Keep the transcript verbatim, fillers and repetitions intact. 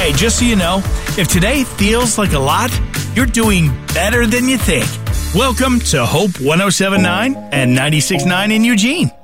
Hey, just so you know, if today feels like a lot, you're doing better than you think. Welcome to Hope one oh seven point nine and ninety-six point nine in Eugene.